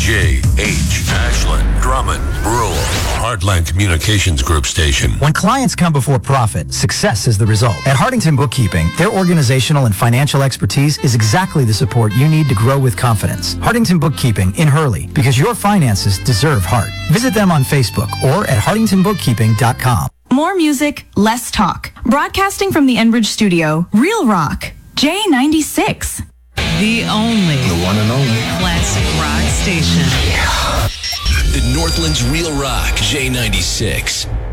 KJH, Ashland, Drummond, Brule, Heartland Communications Group Station. When clients come before profit, success is the result. At Hardington Bookkeeping, their organizational and financial expertise is exactly the support you need to grow with confidence. Hardington Bookkeeping in Hurley, because your finances deserve heart. Visit them on Facebook or at hardingtonbookkeeping.com. More music, less talk. Broadcasting from the Enbridge studio, Real Rock, J96. The only. The one and only. Classic rock station. The Northland's Real Rock, J96.